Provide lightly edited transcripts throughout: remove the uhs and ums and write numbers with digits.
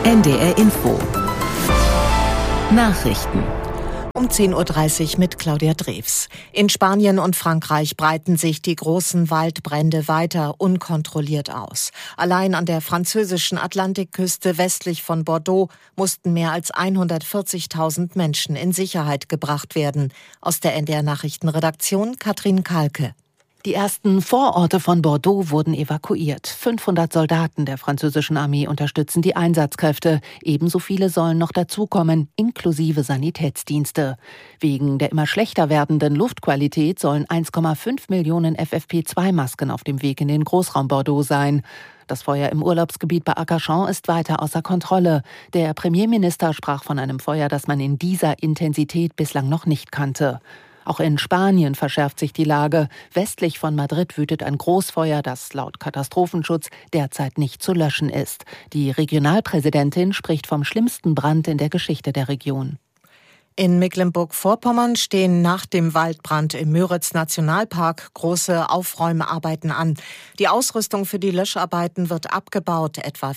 NDR Info. Nachrichten. Um 10.30 Uhr mit Claudia Drews. In Spanien und Frankreich breiten sich die großen Waldbrände weiter unkontrolliert aus. Allein an der französischen Atlantikküste westlich von Bordeaux mussten mehr als 140.000 Menschen in Sicherheit gebracht werden. Aus der NDR Nachrichtenredaktion Katrin Kalke. Die ersten Vororte von Bordeaux wurden evakuiert. 500 Soldaten der französischen Armee unterstützen die Einsatzkräfte. Ebenso viele sollen noch dazukommen, inklusive Sanitätsdienste. Wegen der immer schlechter werdenden Luftqualität sollen 1,5 Millionen FFP2-Masken auf dem Weg in den Großraum Bordeaux sein. Das Feuer im Urlaubsgebiet bei Arcachon ist weiter außer Kontrolle. Der Premierminister sprach von einem Feuer, das man in dieser Intensität bislang noch nicht kannte. Auch in Spanien verschärft sich die Lage. Westlich von Madrid wütet ein Großfeuer, das laut Katastrophenschutz derzeit nicht zu löschen ist. Die Regionalpräsidentin spricht vom schlimmsten Brand in der Geschichte der Region. In Mecklenburg-Vorpommern stehen nach dem Waldbrand im Müritz-Nationalpark große Aufräumarbeiten an. Die Ausrüstung für die Löscharbeiten wird abgebaut. Etwa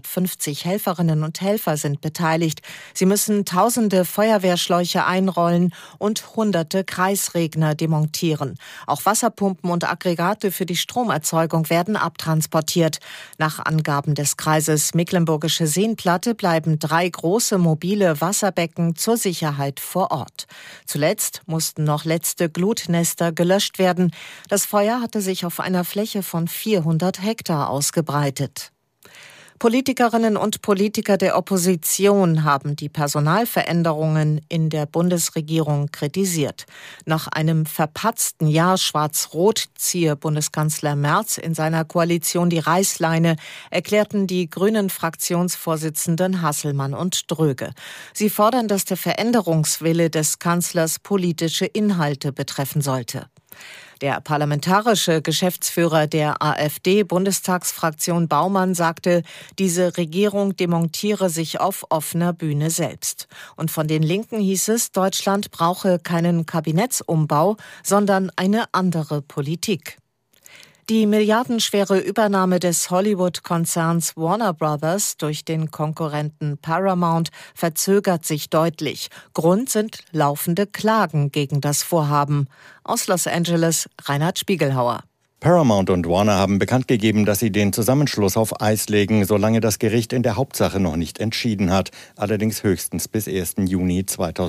450 Helferinnen und Helfer sind beteiligt. Sie müssen tausende Feuerwehrschläuche einrollen und hunderte Kreisregner demontieren. Auch Wasserpumpen und Aggregate für die Stromerzeugung werden abtransportiert. Nach Angaben des Kreises Mecklenburgische Seenplatte bleiben 3 große mobile Wasserbecken zur Sicherheit vor Ort. Zuletzt mussten noch letzte Glutnester gelöscht werden. Das Feuer hatte sich auf einer Fläche von 400 Hektar ausgebreitet. Politikerinnen und Politiker der Opposition haben die Personalveränderungen in der Bundesregierung kritisiert. Nach einem verpatzten Jahr Schwarz-Rot ziehe Bundeskanzler Merz in seiner Koalition die Reißleine, erklärten die Grünen-Fraktionsvorsitzenden Hasselmann und Dröge. Sie fordern, dass der Veränderungswille des Kanzlers politische Inhalte betreffen sollte. Der parlamentarische Geschäftsführer der AfD-Bundestagsfraktion Baumann sagte, diese Regierung demontiere sich auf offener Bühne selbst. Und von den Linken hieß es, Deutschland brauche keinen Kabinettsumbau, sondern eine andere Politik. Die milliardenschwere Übernahme des Hollywood-Konzerns Warner Brothers durch den Konkurrenten Paramount verzögert sich deutlich. Grund sind laufende Klagen gegen das Vorhaben. Aus Los Angeles, Reinhard Spiegelhauer. Paramount und Warner haben bekannt gegeben, dass sie den Zusammenschluss auf Eis legen, solange das Gericht in der Hauptsache noch nicht entschieden hat, allerdings höchstens bis 1. Juni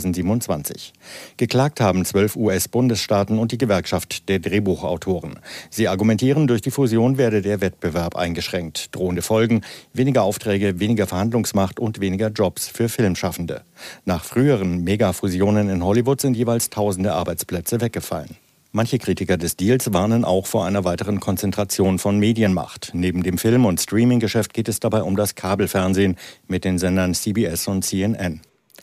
2027. Geklagt haben 12 US-Bundesstaaten und die Gewerkschaft der Drehbuchautoren. Sie argumentieren, durch die Fusion werde der Wettbewerb eingeschränkt. Drohende Folgen: weniger Aufträge, weniger Verhandlungsmacht und weniger Jobs für Filmschaffende. Nach früheren Megafusionen in Hollywood sind jeweils tausende Arbeitsplätze weggefallen. Manche Kritiker des Deals warnen auch vor einer weiteren Konzentration von Medienmacht. Neben dem Film- und Streaming-Geschäft geht es dabei um das Kabelfernsehen mit den Sendern CBS und CNN.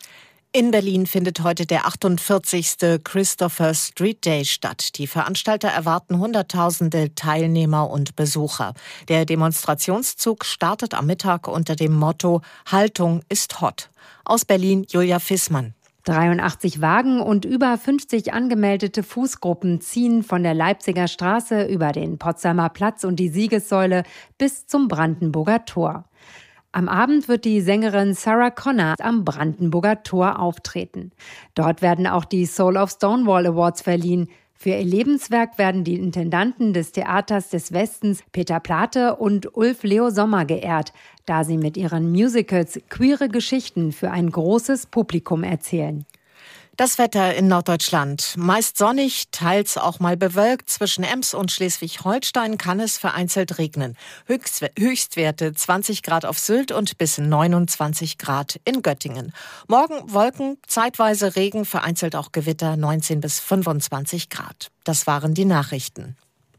In Berlin findet heute der 48. Christopher Street Day statt. Die Veranstalter erwarten Hunderttausende Teilnehmer und Besucher. Der Demonstrationszug startet am Mittag unter dem Motto „Haltung ist hot". Aus Berlin Julia Fissmann. 83 Wagen und über 50 angemeldete Fußgruppen ziehen von der Leipziger Straße über den Potsdamer Platz und die Siegessäule bis zum Brandenburger Tor. Am Abend wird die Sängerin Sarah Connor am Brandenburger Tor auftreten. Dort werden auch die Soul of Stonewall Awards verliehen. Für ihr Lebenswerk werden die Intendanten des Theaters des Westens Peter Plate und Ulf Leo Sommer geehrt, da sie mit ihren Musicals queere Geschichten für ein großes Publikum erzählen. Das Wetter in Norddeutschland. Meist sonnig, teils auch mal bewölkt. Zwischen Ems und Schleswig-Holstein kann es vereinzelt regnen. Höchstwerte 20 Grad auf Sylt und bis 29 Grad in Göttingen. Morgen Wolken, zeitweise Regen, vereinzelt auch Gewitter, 19 bis 25 Grad. Das waren die Nachrichten.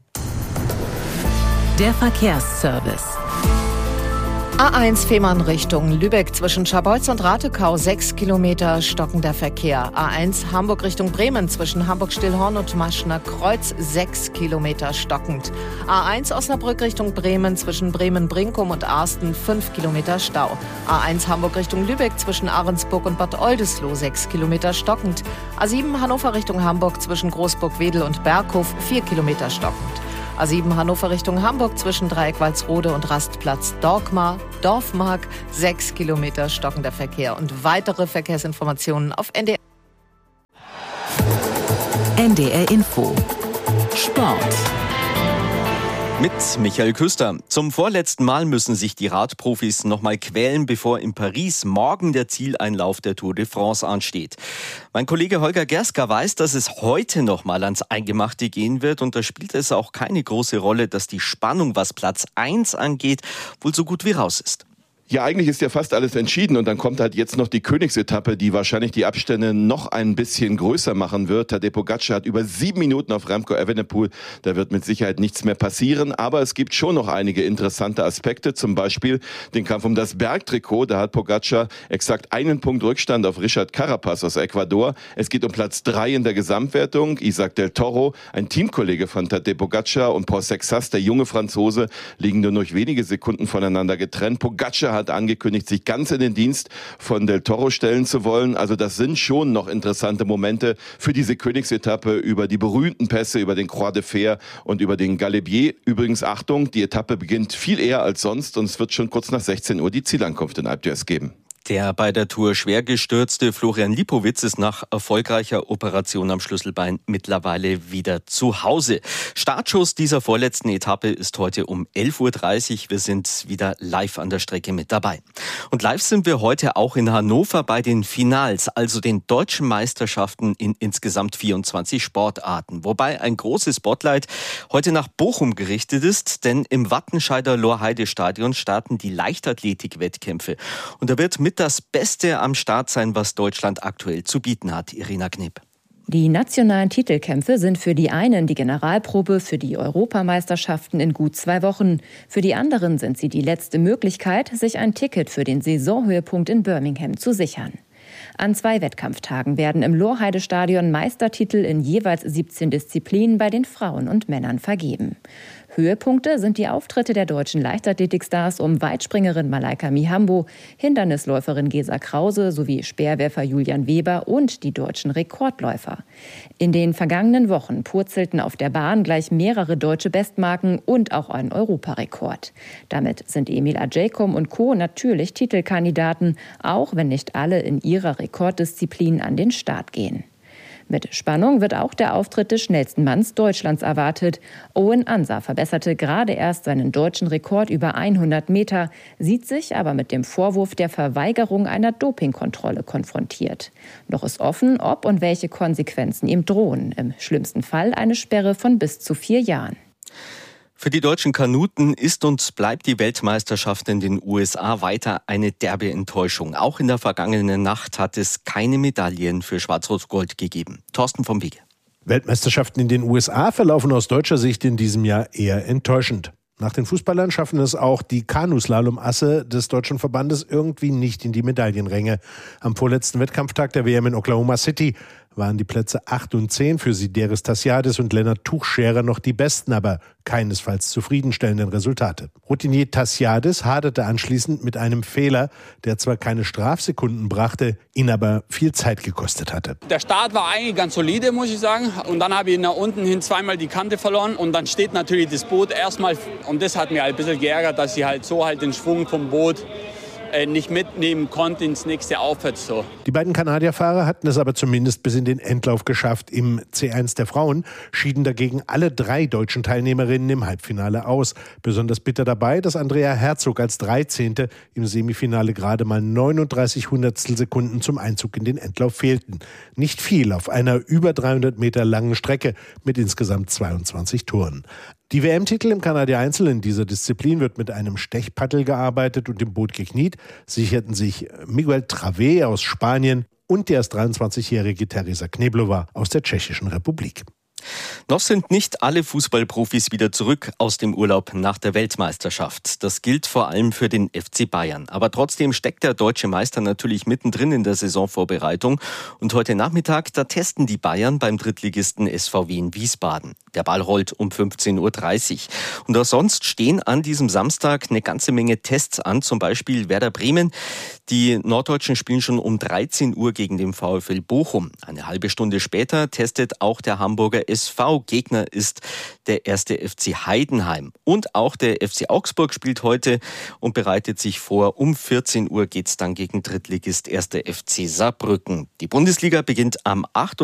Der Verkehrsservice. A1 Fehmarn Richtung Lübeck zwischen Scharbeutz und Ratekau 6 Kilometer stockender Verkehr. A1 Hamburg Richtung Bremen zwischen Hamburg-Stillhorn und Maschner Kreuz 6 Kilometer stockend. A1 Osnabrück Richtung Bremen zwischen Bremen-Brinkum und Arsten 5 Kilometer Stau. A1 Hamburg Richtung Lübeck zwischen Ahrensburg und Bad Oldesloe 6 Kilometer stockend. A7 Hannover Richtung Hamburg zwischen Großburg-Wedel und Berghof 4 Kilometer stockend. A7 Hannover Richtung Hamburg zwischen Dreieck Walsrode und Rastplatz Dorfmark. 6 Kilometer stockender Verkehr. Und weitere Verkehrsinformationen auf NDR. NDR Info. Sport. Mit Michael Küster. Zum vorletzten Mal müssen sich die Radprofis nochmal quälen, bevor in Paris morgen der Zieleinlauf der Tour de France ansteht. Mein Kollege Holger Gerska weiß, dass es heute nochmal ans Eingemachte gehen wird. Und da spielt es auch keine große Rolle, dass die Spannung, was Platz 1 angeht, wohl so gut wie raus ist. Ja, eigentlich ist ja fast alles entschieden und dann kommt halt jetzt noch die Königsetappe, die wahrscheinlich die Abstände noch ein bisschen größer machen wird. Tadej Pogačar hat über 7 Minuten auf Remco Evenepoel. Da wird mit Sicherheit nichts mehr passieren, aber es gibt schon noch einige interessante Aspekte, zum Beispiel den Kampf um das Bergtrikot. Da hat Pogačar exakt 1 Punkt Rückstand auf Richard Carapaz aus Ecuador. Es geht um Platz 3 in der Gesamtwertung. Isaac del Toro, ein Teamkollege von Tadej Pogačar, und Paul Sexas, der junge Franzose, liegen nur noch wenige Sekunden voneinander getrennt. Pogačar hat angekündigt, sich ganz in den Dienst von Del Toro stellen zu wollen. Also das sind schon noch interessante Momente für diese Königsetappe über die berühmten Pässe, über den Croix de Fer und über den Galibier. Übrigens, Achtung, die Etappe beginnt viel eher als sonst und es wird schon kurz nach 16 Uhr die Zielankunft in Alpe d'Huez geben. Der bei der Tour schwer gestürzte Florian Lipowitz ist nach erfolgreicher Operation am Schlüsselbein mittlerweile wieder zu Hause. Startschuss dieser vorletzten Etappe ist heute um 11.30 Uhr. Wir sind wieder live an der Strecke mit dabei. Und live sind wir heute auch in Hannover bei den Finals, also den deutschen Meisterschaften in insgesamt 24 Sportarten. Wobei ein großes Spotlight heute nach Bochum gerichtet ist, denn im Wattenscheider Lorheide-Stadion starten die Leichtathletik-Wettkämpfe. Und da wird mit das Beste am Start sein, was Deutschland aktuell zu bieten hat. Irina Knipp. Die nationalen Titelkämpfe sind für die einen die Generalprobe für die Europameisterschaften in gut 2 Wochen. Für die anderen sind sie die letzte Möglichkeit, sich ein Ticket für den Saisonhöhepunkt in Birmingham zu sichern. An 2 Wettkampftagen werden im Lorheide-Stadion Meistertitel in jeweils 17 Disziplinen bei den Frauen und Männern vergeben. Höhepunkte sind die Auftritte der deutschen Leichtathletikstars um Weitspringerin Malaika Mihambo, Hindernisläuferin Gesa Krause sowie Speerwerfer Julian Weber und die deutschen Rekordläufer. In den vergangenen Wochen purzelten auf der Bahn gleich mehrere deutsche Bestmarken und auch ein Europarekord. Damit sind Emil Ajaykum und Co. natürlich Titelkandidaten, auch wenn nicht alle in ihrer Rekorddisziplin an den Start gehen. Mit Spannung wird auch der Auftritt des schnellsten Manns Deutschlands erwartet. Owen Ansa verbesserte gerade erst seinen deutschen Rekord über 100 Meter, sieht sich aber mit dem Vorwurf der Verweigerung einer Dopingkontrolle konfrontiert. Noch ist offen, ob und welche Konsequenzen ihm drohen. Im schlimmsten Fall eine Sperre von bis zu 4 Jahren. Für die deutschen Kanuten ist und bleibt die Weltmeisterschaft in den USA weiter eine derbe Enttäuschung. Auch in der vergangenen Nacht hat es keine Medaillen für Schwarz-Rot-Gold gegeben. Thorsten vom Wege. Weltmeisterschaften in den USA verlaufen aus deutscher Sicht in diesem Jahr eher enttäuschend. Nach den Fußballern schaffen es auch die Kanuslalom-Asse des deutschen Verbandes irgendwie nicht in die Medaillenränge. Am vorletzten Wettkampftag der WM in Oklahoma City waren die Plätze 8 und 10 für Sideris Tassiadis und Lennart Tuchscherer noch die besten, aber keinesfalls zufriedenstellenden Resultate. Routinier Tassiadis haderte anschließend mit einem Fehler, der zwar keine Strafsekunden brachte, ihn aber viel Zeit gekostet hatte. Der Start war eigentlich ganz solide, muss ich sagen. Und dann habe ich nach unten hin zweimal die Kante verloren. Und dann steht natürlich das Boot erstmal. Und das hat mir halt ein bisschen geärgert, dass ich halt so halt den Schwung vom Boot nicht mitnehmen konnte ins nächste Aufwärts. So. Die beiden Kanadierfahrer hatten es aber zumindest bis in den Endlauf geschafft. Im C1 der Frauen schieden dagegen alle 3 deutschen Teilnehmerinnen im Halbfinale aus. Besonders bitter dabei, dass Andrea Herzog als 13. im Semifinale gerade mal 39 Hundertstelsekunden zum Einzug in den Endlauf fehlten. Nicht viel auf einer über 300 Meter langen Strecke mit insgesamt 22 Touren. Die WM-Titel im Kanadier-Einzel in dieser Disziplin wird mit einem Stechpaddel gearbeitet und im Boot gekniet, sicherten sich Miguel Travé aus Spanien und die erst 23-jährige Teresa Kneblova aus der Tschechischen Republik. Noch sind nicht alle Fußballprofis wieder zurück aus dem Urlaub nach der Weltmeisterschaft. Das gilt vor allem für den FC Bayern. Aber trotzdem steckt der deutsche Meister natürlich mittendrin in der Saisonvorbereitung. Und heute Nachmittag, da testen die Bayern beim Drittligisten SVW in Wiesbaden. Der Ball rollt um 15.30 Uhr. Und auch sonst stehen an diesem Samstag eine ganze Menge Tests an. Zum Beispiel Werder Bremen. Die Norddeutschen spielen schon um 13 Uhr gegen den VfL Bochum. Eine halbe Stunde später testet auch der Hamburger SV. Gegner ist der 1. FC Heidenheim. Und auch der FC Augsburg spielt heute und bereitet sich vor. Um 14 Uhr geht es dann gegen Drittligist 1. FC Saarbrücken. Die Bundesliga beginnt am 8.